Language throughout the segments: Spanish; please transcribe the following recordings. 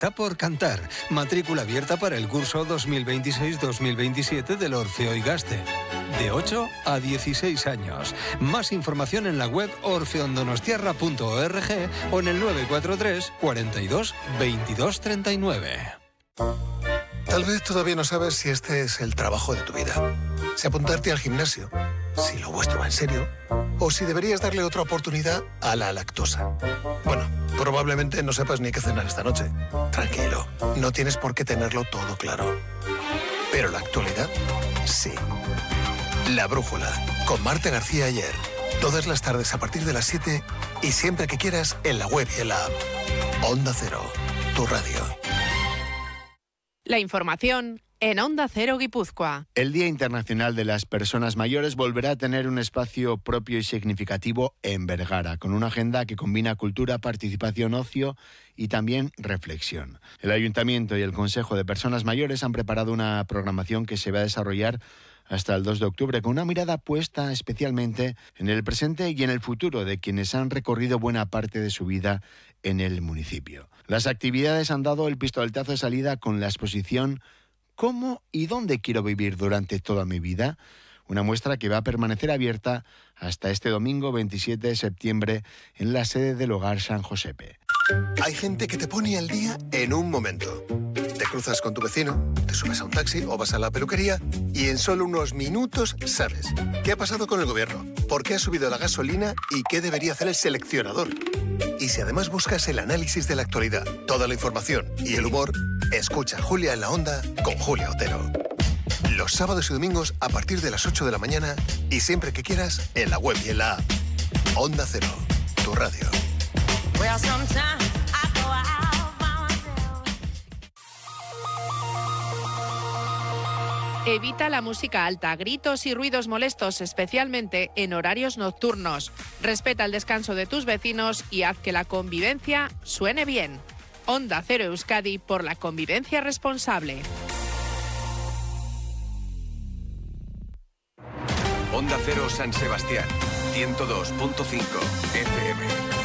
Está por cantar. Matrícula abierta para el curso 2026-2027 del Orfeo y Gaste. De 8 a 16 años. Más información en la web orfeondonostiarra.org o en el 943 42 22 39. Tal vez todavía no sabes si este es el trabajo de tu vida. Si apuntarte al gimnasio, si lo vuestro va en serio, o si deberías darle otra oportunidad a la lactosa. Bueno, probablemente no sepas ni qué cenar esta noche. Tranquilo, no tienes por qué tenerlo todo claro. Pero la actualidad, sí. La Brújula, con Marta García Ayer. Todas las tardes a partir de las 7 y siempre que quieras en la web y en la app. Onda Cero, tu radio. La información en Onda Cero Guipúzcoa. El Día Internacional de las Personas Mayores volverá a tener un espacio propio y significativo en Vergara, con una agenda que combina cultura, participación, ocio y también reflexión. El Ayuntamiento y el Consejo de Personas Mayores han preparado una programación que se va a desarrollar hasta el 2 de octubre, con una mirada puesta especialmente en el presente y en el futuro de quienes han recorrido buena parte de su vida en el municipio. Las actividades han dado el pistoletazo de salida con la exposición ¿Cómo y dónde quiero vivir durante toda mi vida? Una muestra que va a permanecer abierta hasta este domingo 27 de septiembre en la sede del Hogar San Josepe. Hay gente que te pone al día en un momento. Te cruzas con tu vecino, te subes a un taxi o vas a la peluquería y en solo unos minutos sabes qué ha pasado con el gobierno, por qué ha subido la gasolina y qué debería hacer el seleccionador. Y si además buscas el análisis de la actualidad, toda la información y el humor, escucha Julia en la Onda con Julia Otero. Los sábados y domingos a partir de las 8 de la mañana y siempre que quieras en la web y en la app. Onda Cero, tu radio. Evita la música alta, gritos y ruidos molestos, especialmente en horarios nocturnos. Respeta el descanso de tus vecinos y haz que la convivencia suene bien. Onda Cero Euskadi, por la convivencia responsable. Onda Cero San Sebastián, 102.5 FM.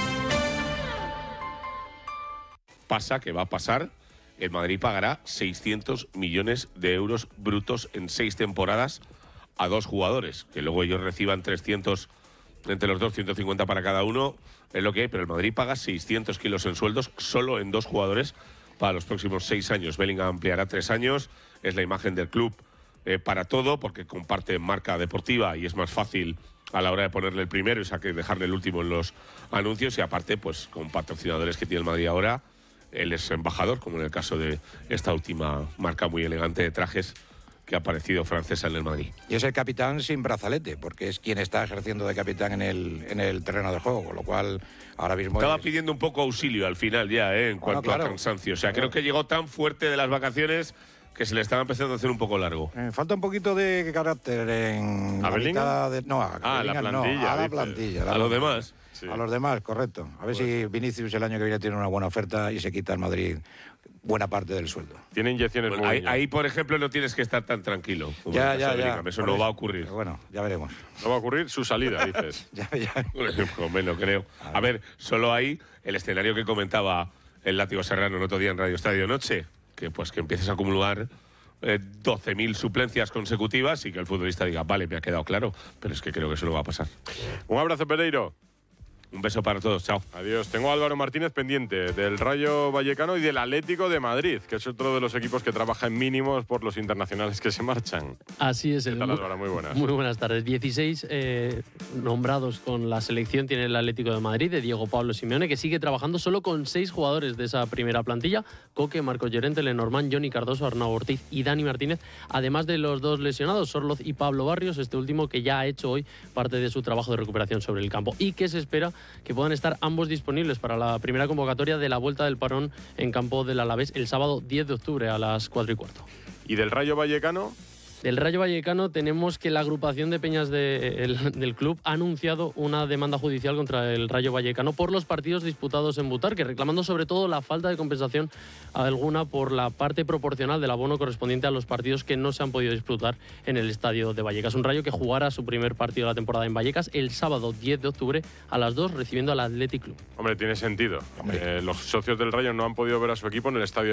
Pasa que va a pasar. El Madrid pagará 600 millones de euros brutos en 6 temporadas a 2 jugadores. Que luego ellos reciban 300, entre los dos, 150 para cada uno, es lo que hay. Pero el Madrid paga 600 kilos en sueldos solo en 2 jugadores para los próximos 6 años. Bellingham ampliará 3 años, es la imagen del club para todo, porque comparte marca deportiva y es más fácil a la hora de ponerle el primero y dejarle el último en los anuncios. Y aparte, pues con patrocinadores que tiene el Madrid ahora, él es embajador, como en el caso de esta última marca muy elegante de trajes que ha aparecido francesa en el Madrid. Y es el capitán sin brazalete, porque es quien está ejerciendo de capitán en el terreno de juego, con lo cual ahora mismo... Estaba pidiendo un poco auxilio al final ya, en cuanto a cansancio. O sea, creo que llegó tan fuerte de las vacaciones que se le estaba empezando a hacer un poco largo. Falta un poquito de carácter en ¿A Bellingham? a la plantilla. A la plantilla. A los demás. Sí. A los demás, correcto. A ver si Vinicius el año que viene tiene una buena oferta y se quita al Madrid buena parte del sueldo. Tiene inyecciones ahí, por ejemplo, no tienes que estar tan tranquilo. Ya. Eso no va a ocurrir. Pero bueno, ya veremos. No va a ocurrir su salida, dices. ya. Menos creo. A ver, solo hay el escenario que comentaba el Látigo Serrano el otro día en Radio Estadio Noche, que empieces a acumular 12.000 suplencias consecutivas y que el futbolista diga, vale, me ha quedado claro, pero es que creo que eso no va a pasar. Un abrazo, Pereiro. Un beso para todos, chao. Adiós. Tengo a Álvaro Martínez pendiente del Rayo Vallecano y del Atlético de Madrid, que es otro de los equipos que trabaja en mínimos por los internacionales que se marchan. Así es. ¿Qué tal, Álvaro? Muy buenas. Muy buenas tardes. 16 nombrados con la selección tiene el Atlético de Madrid, de Diego Pablo Simeone, que sigue trabajando solo con 6 jugadores de esa primera plantilla: Coque, Marcos Llorente, Lenormand, Johnny Cardoso, Arnau Ortiz y Dani Martínez, además de los 2 lesionados, Sorloz y Pablo Barrios, este último que ya ha hecho hoy parte de su trabajo de recuperación sobre el campo, y que se espera que puedan estar ambos disponibles para la primera convocatoria de la vuelta del parón en campo del Alavés el sábado 10 de octubre a las 4:15. ¿Y del Rayo Vallecano? Del Rayo Vallecano tenemos que la agrupación de peñas del club ha anunciado una demanda judicial contra el Rayo Vallecano por los partidos disputados en Butarque, reclamando sobre todo la falta de compensación alguna por la parte proporcional del abono correspondiente a los partidos que no se han podido disputar en el estadio de Vallecas. Un Rayo que jugará su primer partido de la temporada en Vallecas el sábado 10 de octubre a las 2, recibiendo al Athletic Club. Hombre, tiene sentido. Los socios del Rayo no han podido ver a su equipo en el estadio